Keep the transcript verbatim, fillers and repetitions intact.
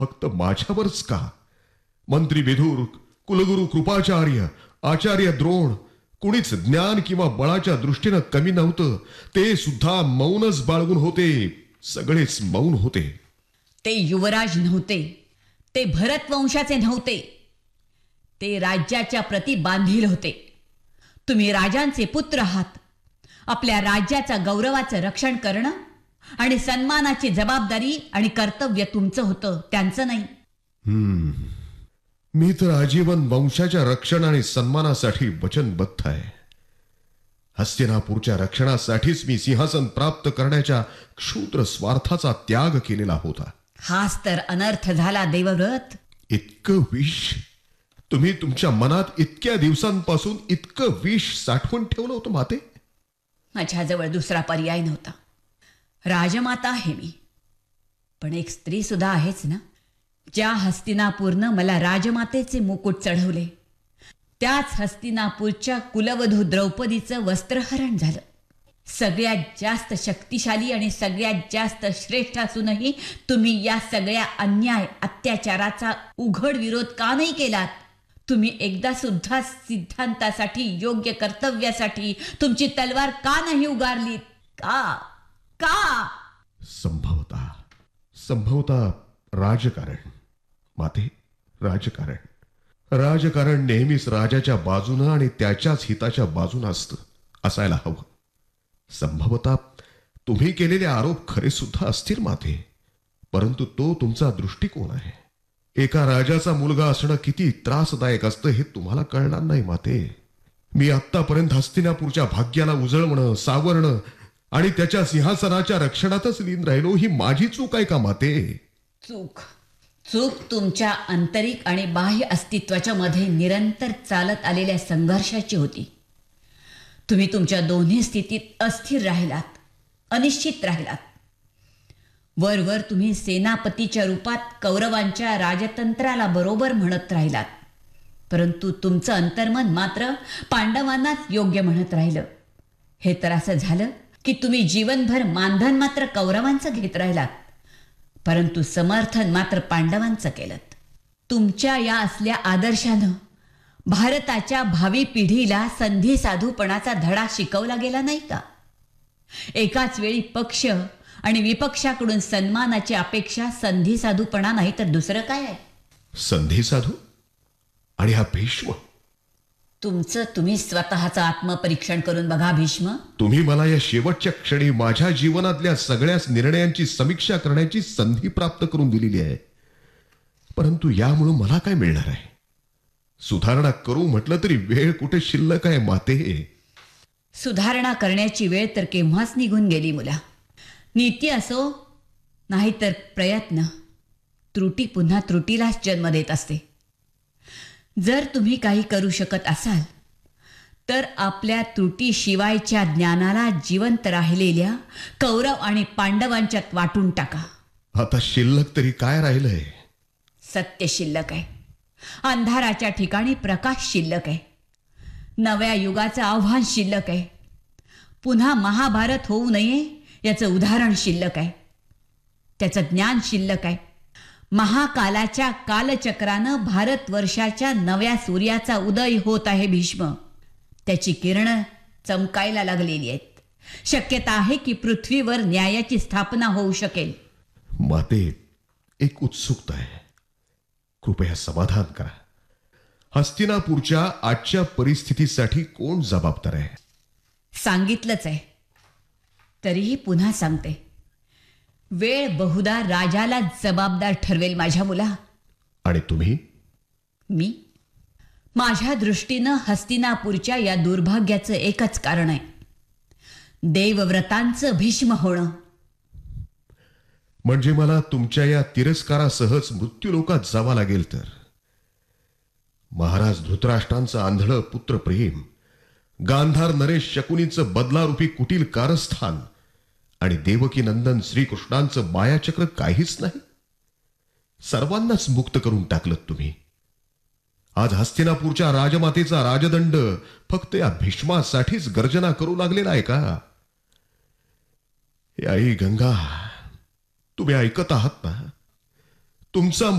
फक्त माझ्यावरच का? मंत्री विदुर, कुलगुरू कृपाचार्य, आचार्य द्रोण कुणीच ज्ञान किंवा बळाच्या दृष्टीनं कमी नव्हतं. ते सुद्धा मौनच बाळगून होते. सगळेच मौन होते. ते युवराज नव्हते. ते भरत वंशाचे नव्हते. ते राज्याच्या प्रती बांधील होते. तुम्ही राजांचे पुत्र आहात. आपल्या राज्याचा गौरवाचं रक्षण करणं आणि सन्मानाची जबाबदारी आणि कर्तव्य तुमचं होतं, त्यांचं नाही. हम्म मी तर आजीवन वंशाच्या रक्षण आणि सन्मानासाठी वचनबद्ध आहे. हस्तिनापूरच्या रक्षणासाठीच मी सिंहासन प्राप्त करण्याच्या क्षुद्र स्वार्थाचा त्याग केलेला होता. हाच तर अनर्थ झाला देवव्रत. इतकं विष तुम्ही तुमच्या मनात इतक्या दिवसांपासून इतकं विष साठवून ठेवलं होतं माते? माझ्याजवळ दुसरा पर्याय नव्हता. राजमाता आहे मी, पण एक स्त्री सुद्धा आहेच ना. ज्या हस्तिनापूरनं मला राजमातेचे मुकुट चढवले, त्याच हस्तिनापूरच्या कुलवधू द्रौपदीचं वस्त्रहरण झालं. सगळ्यात जास्त शक्तिशाली आणि सगळ्यात जास्त श्रेष्ठ असूनही तुम्ही या सगळ्या अन्याय अत्याचाराचा उघड विरोध का नाही केलात? तुम्ही एकदा सुद्धा सिद्धांतासाठी, योग्य कर्तव्यासाठी तुमची तलवार का नाही उगारलीत? का का संभवता संभवता राजकारण माते. राजकारण राजकारण नेहमीच राजाच्या बाजूनं आणि त्याच्याच हिताच्या बाजूनं असतं, असायला हवं. संभवता तुम्ही केलेले आरोप खरे सुद्धा असतील माते, परंतु तो तुमचा दृष्टिकोन आहे. एका राजाचा मुलगा असणं किती त्रासदायक असतं हे तुम्हाला कळणार नाही माते. मी आत्तापर्यंत हस्तिनापूरच्या भाग्याला उजळवणं, सावरणं आणि त्याच्या सिंहासनाच्या रक्षणातच लीन राहिलो. ही माझी चूक आहे का माते? चूक चूक तुमच्या आंतरिक आणि बाह्य अस्तित्वाच्या मध्ये निरंतर चालत आलेल्या संघर्षाची होती. तुम्ही तुमच्या दोन्ही स्थितीत अस्थिर राहिलात, अनिश्चित राहिलात. वरवर तुम्ही सेनापतीच्या रूपात कौरवांच्या राजतंत्राला बरोबर म्हणत राहिलात, परंतु तुमचं अंतर्मन मात्र पांडवांनाच योग्य म्हणत राहिलं. हे तर असं झालं की तुम्ही जीवनभर मानधन मात्र कौरवांचं घेत राहिलात, परंतु समर्थन मात्र पांडवांचं केलं. तुमच्या या असल्या आदर्शानं भारताच्या भावी पिढीला संधी साधूपणाचा धडा शिकवला गेला नाही का? एकाच वेळी पक्ष आणि विपक्षाकडून सन्मानाची अपेक्षा संधी साधूपणा नाही तर दुसरं काय आहे? संधी साधू आणि हा भीष्म. तुमचं तुम्ही स्वतःचं आत्मपरीक्षण करून बघा भीष्म. तुम्ही मला या शेवटच्या क्षणी माझ्या जीवनातल्या सगळ्याच निर्णयांची समीक्षा करण्याची संधी प्राप्त करून दिलेली आहे, परंतु यामुळे मला काय मिळणार आहे? सुधारणा करू म्हटलं तरी वेळ कुठे शिल्लक आहे माते? सुधारणा करण्याची वेळ तर केव्हाच निघून गेली मुला. नीती असो नाहीतर प्रयत्न, त्रुटी पुन्हा त्रुटीलाच जन्म देत असते. जर तुम्ही काही करू शकत असाल तर आपल्या त्रुटी शिवायच्या ज्ञानाला जिवंत राहिलेल्या कौरव आणि पांडवांच्यात वाटून टाका. आता शिल्लक तरी काय राहिलंय? सत्य शिल्लक आहे. अंधाराच्या ठिकाणी प्रकाश शिल्लक आहे. नव्या युगाचं आव्हान शिल्लक आहे. पुन्हा महाभारत होऊ नये याचं उदाहरण शिल्लक आहे. त्याचं ज्ञान शिल्लक आहे. महाकालाच्या कालचक्रानं भारतवर्षाच्या नव्या सूर्याचा उदय होत आहे भीष्म. त्याची किरणं चमकायला लागलेली आहेत. शक्यता आहे की पृथ्वीवर न्यायाची स्थापना होऊ शकेल. माते, एक उत्सुकता आहे. कृपया समाधान करा. हस्तिनापूरच्या आजच्या परिस्थितीसाठी कोण जबाबदार आहे? सांगितलंच आहे, तरीही पुन्हा सांगते. वेळ बहुधा राजाला जबाबदार ठरवेल माझ्या मुला. आणि तुम्ही? मी? माझ्या दृष्टीनं हस्तिनापूरच्या या दुर्भाग्याचं एकच कारण आहे, देवव्रतांचं भीष्म होणं. म्हणजे मला तुमच्या या तिरस्कारासहच मृत्यूलोकात जावं लागेल तर? महाराज धृतराष्ट्रांचं आंधळं पुत्र प्रेम, गांधार नरेश शकुनीचं बदलारूपी कुटील कारस्थान आणि देवकी नंदन श्रीकृष्णांचं मायाचक्र काहीच नाही. सर्वांनाच मुक्त करून टाकलं तुम्ही. आज हस्तिनापूरच्या राजमातेचा राजदंड फक्त या भीष्मासाठीच गर्जना करू लागलेला आहे का? हे आई गंगा, तुम्ही ऐकत आहात ना? तुमचा